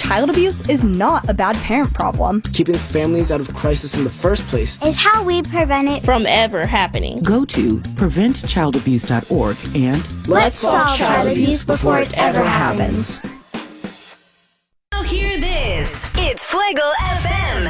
child abuse is not a bad parent problem. Keeping families out of crisis in the first place is how we prevent it from ever happening. Go to preventchildabuse.org and let's solve child abuse before it ever happens. Now hear this. It's Fuego FM.